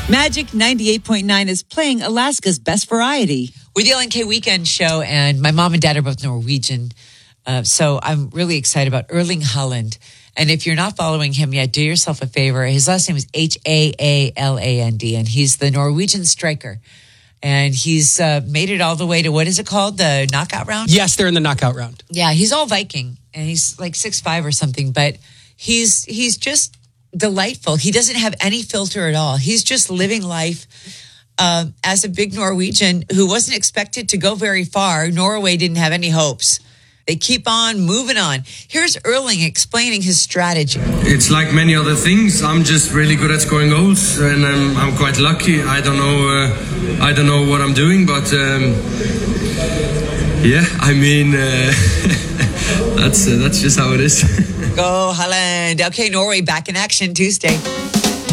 Magic 98.9 is playing Alaska's best variety. We're the LNK Weekend Show, and my mom and dad are both Norwegian. So I'm really excited about Erling Haaland. And if you're not following him yet, do yourself a favor. His last name is Haaland, and he's the Norwegian striker. And he's made it all the way to, what is it called? The knockout round? Yes, they're in the knockout round. Yeah, he's all Viking, and he's like 6'5" or something, but he's just delightful. He doesn't have any filter at all. He's just living life as a big Norwegian who wasn't expected to go very far. Norway didn't have any hopes. They keep on moving on. Here's Erling explaining his strategy. It's like many other things. I'm just really good at scoring goals, and I'm quite lucky. I don't know what I'm doing, but yeah, I mean, that's just how it is. Go Haaland. Okay, Norway back in action Tuesday.